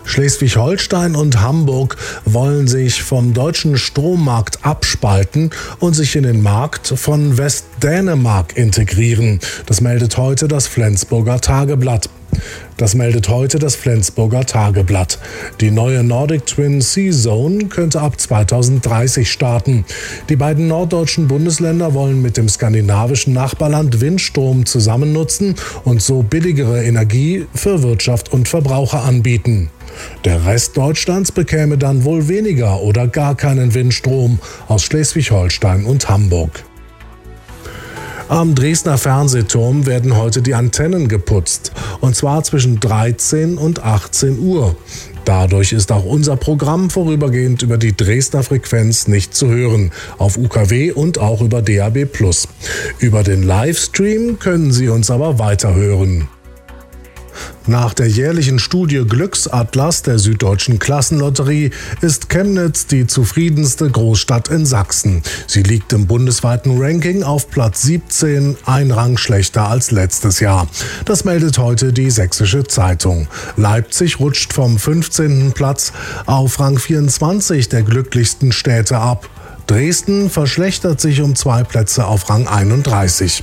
Schleswig-Holstein und Hamburg wollen sich vom deutschen Strommarkt abspalten und sich in den Markt von Westdänemark integrieren. Das meldet heute das Flensburger Tageblatt. Die neue Nordic Twin Sea Zone könnte ab 2030 starten. Die beiden norddeutschen Bundesländer wollen mit dem skandinavischen Nachbarland Windstrom zusammen nutzen und so billigere Energie für Wirtschaft und Verbraucher anbieten. Der Rest Deutschlands bekäme dann wohl weniger oder gar keinen Windstrom aus Schleswig-Holstein und Hamburg. Am Dresdner Fernsehturm werden heute die Antennen geputzt, und zwar zwischen 13 und 18 Uhr. Dadurch ist auch unser Programm vorübergehend über die Dresdner Frequenz nicht zu hören, auf UKW und auch über DAB+. Über den Livestream können Sie uns aber weiterhören. Nach der jährlichen Studie Glücksatlas der Süddeutschen Klassenlotterie ist Chemnitz die zufriedenste Großstadt in Sachsen. Sie liegt im bundesweiten Ranking auf Platz 17, ein Rang schlechter als letztes Jahr. Das meldet heute die Sächsische Zeitung. Leipzig rutscht vom 15. Platz auf Rang 24 der glücklichsten Städte ab. Dresden verschlechtert sich um 2 Plätze auf Rang 31.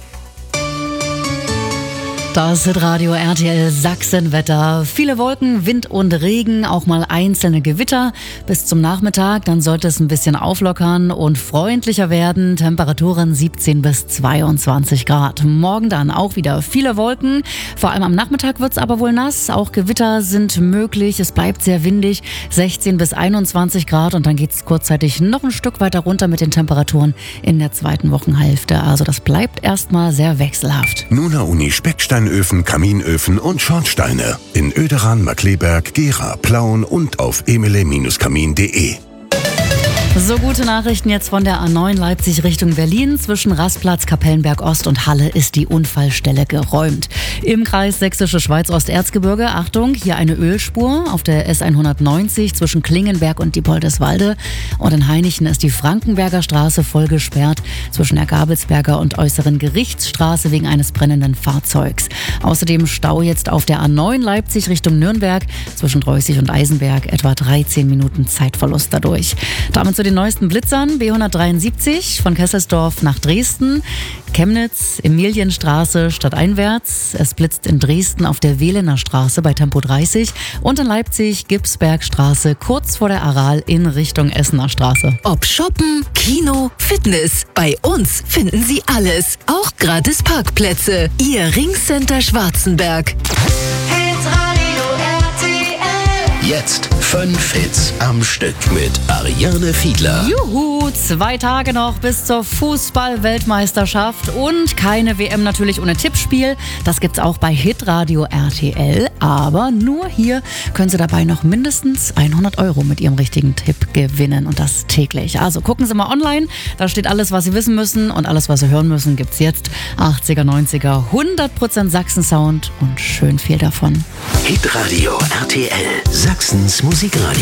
Das Hitradio RTL Sachsenwetter. Viele Wolken, Wind und Regen, auch mal einzelne Gewitter. Bis zum Nachmittag, dann sollte es ein bisschen auflockern und freundlicher werden. Temperaturen 17 bis 22 Grad. Morgen dann auch wieder viele Wolken. Vor allem am Nachmittag wird es aber wohl nass. Auch Gewitter sind möglich. Es bleibt sehr windig. 16 bis 21 Grad und dann geht es kurzzeitig noch ein Stück weiter runter mit den Temperaturen in der zweiten Wochenhälfte. Also das bleibt erstmal sehr wechselhaft. Nuna Uni Specksteinöfen, Kaminöfen und Schornsteine in Oederan, Markkleeberg, Gera, Plauen und auf emele-kamin.de. So, gute Nachrichten jetzt von der A9 Leipzig Richtung Berlin. Zwischen Rastplatz, Kapellenberg Ost und Halle ist die Unfallstelle geräumt. Im Kreis Sächsische Schweiz-Osterzgebirge, Achtung, hier eine Ölspur auf der S190 zwischen Klingenberg und Diepoldeswalde. Und in Hainichen ist die Frankenberger Straße voll gesperrt zwischen der Gabelsberger und Äußeren Gerichtsstraße wegen eines brennenden Fahrzeugs. Außerdem Stau jetzt auf der A9 Leipzig Richtung Nürnberg zwischen Dreußig und Eisenberg, etwa 13 Minuten Zeitverlust dadurch. Damit zu den neuesten Blitzern: B173 von Kesselsdorf nach Dresden, Chemnitz, Emilienstraße stadteinwärts. Es blitzt in Dresden auf der Wehlener Straße bei Tempo 30 und in Leipzig Gipsbergstraße kurz vor der Aral in Richtung Essener Straße. Ob Shoppen, Kino, Fitness, bei uns finden Sie alles. Auch gratis Parkplätze. Ihr Ringcenter Schwarzenberg. Jetzt 5 Hits am Stück mit Ariane Fiedler. Juhu, 2 Tage noch bis zur Fußball-Weltmeisterschaft und keine WM natürlich ohne Tippspiel. Das gibt's auch bei Hitradio RTL, aber nur hier können Sie dabei noch mindestens 100 € mit Ihrem richtigen Tipp gewinnen und das täglich. Also gucken Sie mal online, da steht alles, was Sie wissen müssen und alles, was Sie hören müssen, gibt's jetzt. 80er, 90er, 100% Sachsen-Sound und schön viel davon. Hitradio RTL, Sachsens Musikradio.